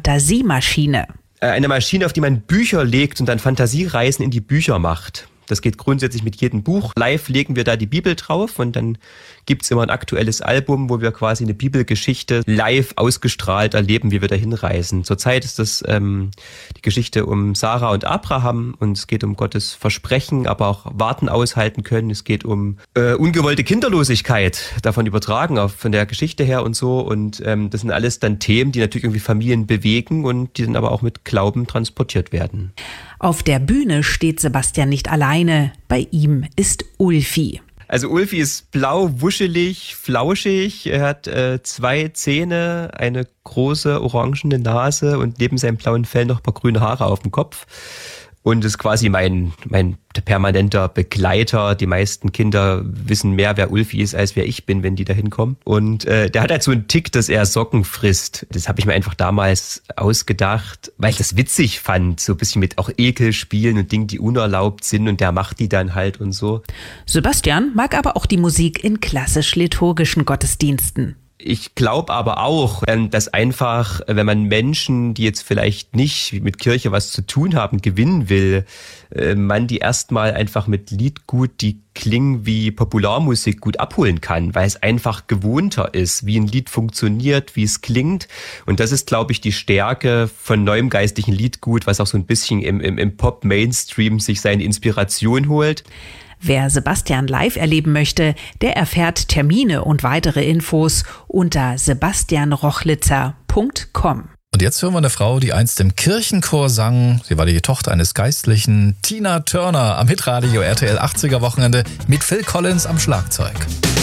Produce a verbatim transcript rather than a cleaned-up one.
Fantasiemaschine. Eine Maschine, auf die man Bücher legt und dann Fantasiereisen in die Bücher macht. Das geht grundsätzlich mit jedem Buch. Live legen wir da die Bibel drauf und dann gibt's immer ein aktuelles Album, wo wir quasi eine Bibelgeschichte live ausgestrahlt erleben, wie wir da hinreisen. Zurzeit ist das ähm, die Geschichte um Sarah und Abraham und es geht um Gottes Versprechen, aber auch Warten aushalten können. Es geht um äh, ungewollte Kinderlosigkeit, davon übertragen, auch von der Geschichte her und so. Und ähm, das sind alles dann Themen, die natürlich irgendwie Familien bewegen und die dann aber auch mit Glauben transportiert werden. Auf der Bühne steht Sebastian nicht alleine. Bei ihm ist Ulfi. Also Ulfi ist blau, wuschelig, flauschig. Er hat äh, zwei Zähne, eine große orangene Nase und neben seinem blauen Fell noch ein paar grüne Haare auf dem Kopf. Und ist quasi mein, mein permanenter Begleiter. Die meisten Kinder wissen mehr, wer Ulfi ist, als wer ich bin, wenn die da hinkommen. Und äh, der hat halt so einen Tick, dass er Socken frisst. Das habe ich mir einfach damals ausgedacht, weil ich das witzig fand. So ein bisschen mit auch Ekel spielen und Dingen, die unerlaubt sind. Und der macht die dann halt und so. Sebastian mag aber auch die Musik in klassisch-liturgischen Gottesdiensten. Ich glaube aber auch, dass einfach, wenn man Menschen, die jetzt vielleicht nicht mit Kirche was zu tun haben, gewinnen will, man die erstmal einfach mit Liedgut, die klingen wie Popularmusik, gut abholen kann, weil es einfach gewohnter ist, wie ein Lied funktioniert, wie es klingt. Und das ist, glaube ich, die Stärke von neuem geistlichen Liedgut, was auch so ein bisschen im, im, im Pop-Mainstream sich seine Inspiration holt. Wer Sebastian live erleben möchte, der erfährt Termine und weitere Infos unter sebastian rochlitzer punkt com. Und jetzt hören wir eine Frau, die einst im Kirchenchor sang. Sie war die Tochter eines Geistlichen, Tina Turner, am Hitradio R T L achtziger Wochenende mit Phil Collins am Schlagzeug.